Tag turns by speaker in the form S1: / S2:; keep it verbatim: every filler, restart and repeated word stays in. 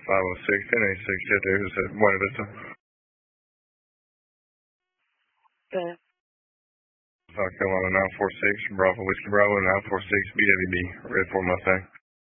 S1: five oh six, ten eighty-six, get there, is at Buena Vista.
S2: Okay.
S1: South Carolina nine four six, Bravo Whiskey Bravo, nine four six B W B, Red Ford Mustang.